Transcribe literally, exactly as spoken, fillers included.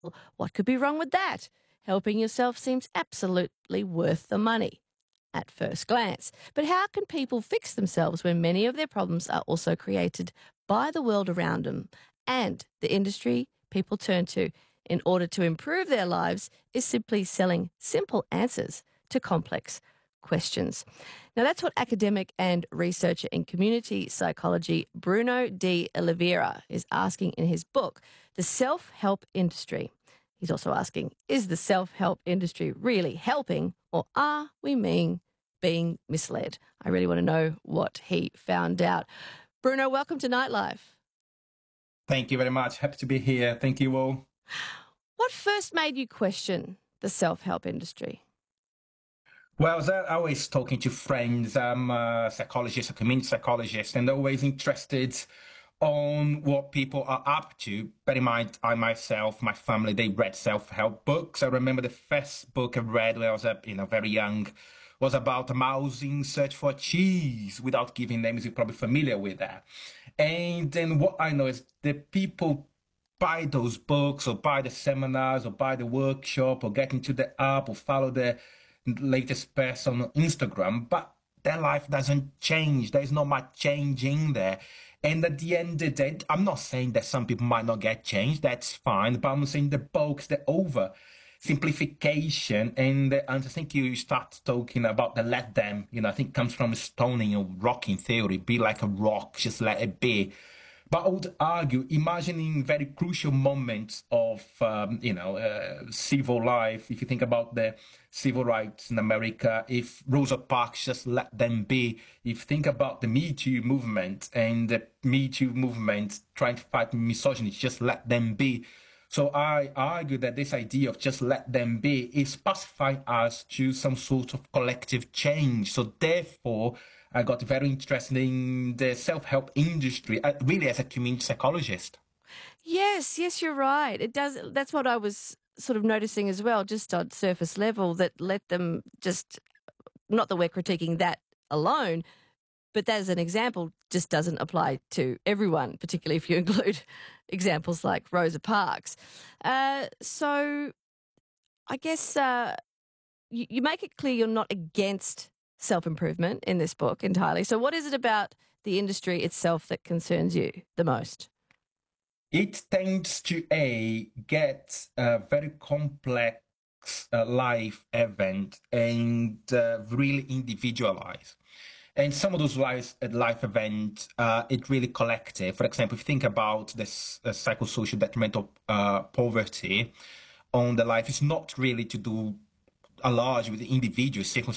What could be wrong with that? Helping yourself seems absolutely worth the money at first glance. But how can people fix themselves when many of their problems are also created by the world around them? And the industry people turn to in order to improve their lives is simply selling simple answers to complex questions. Now, that's what academic and researcher in community psychology Bruno de Oliveira is asking in his book, The Self-Help Industry. He's also asking, is the self-help industry really helping, or are we being, being misled? I really want to know what he found out. Bruno, welcome to Nightlife. Thank you very much. Happy to be here. Thank you all. What first made you question the self-help industry? Well, I was always talking to friends. I'm a psychologist, a community psychologist, and always interested on what people are up to. Bear in mind, I myself, my family, they read self-help books. I remember the first book I read when I was, you know, very young was about a mouse in search for cheese. Without giving names, you're probably familiar with that. And then what I know is the people buy those books or buy the seminars or buy the workshop or get into the app or follow the latest person on Instagram, but their life doesn't change. There's not much change in there. And at the end of the day, I'm not saying that some people might not get changed. That's fine. But I'm saying the bulk, the over simplification. And, and I think you start talking about the let them, you know, I think it comes from Stoning or rocking theory, be like a rock, just let it be. But I would argue, imagining very crucial moments of, um, you know, uh, civil life, if you think about the civil rights in America, if Rosa Parks just let them be, if you think about the Me Too movement and the Me Too movement trying to fight misogyny, just let them be. So I argue that this idea of just let them be is pacifying us to some sort of collective change. So therefore, I got very interested in the self-help industry, uh, really as a community psychologist. Yes, yes, you're right. It does. That's what I was sort of noticing as well, just on surface level, that let them just, not that we're critiquing that alone, but that as an example just doesn't apply to everyone, particularly if you include examples like Rosa Parks. Uh, so I guess uh, you, you make it clear you're not against self-improvement in this book entirely. So what is it about the industry itself that concerns you the most? It tends to a get a very complex uh, life event and uh, really individualized. And some of those life, life events, uh, it really collective. For example, if you think about this uh, psychosocial detrimental uh, poverty on the life, it's not really to do a large with the individual,